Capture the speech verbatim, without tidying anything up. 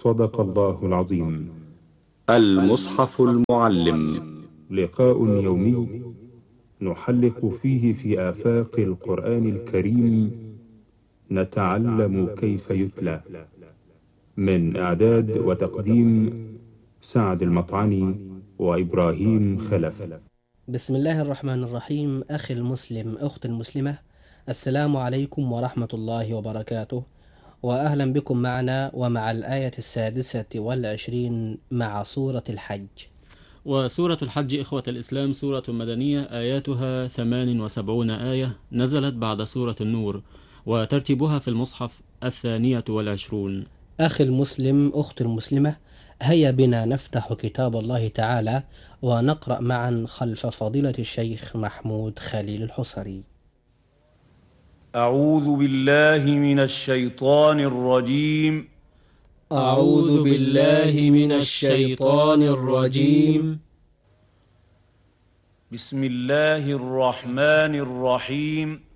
صدق الله العظيم. المصحف المعلم، لقاء يومي نحلق فيه في آفاق القرآن الكريم، نتعلم كيف يتلى. من إعداد وتقديم سعد المطعني وإبراهيم خلف. بسم الله الرحمن الرحيم. أخي المسلم، أخت المسلمة، السلام عليكم ورحمة الله وبركاته، وأهلا بكم معنا ومع الآية السادسة والعشرين مع سورة الحج. وسورة الحج إخوة الإسلام سورة مدنية، آياتها ثمان وسبعون آية، نزلت بعد سورة النور، وترتيبها في المصحف الثانية والعشرون. أخي المسلم، أخت المسلمة، هيا بنا نفتح كتاب الله تعالى ونقرأ معا خلف فضيلة الشيخ محمود خليل الحصري. أعوذ بالله من الشيطان الرجيم. أعوذ بالله من الشيطان الرجيم. بسم الله الرحمن الرحيم.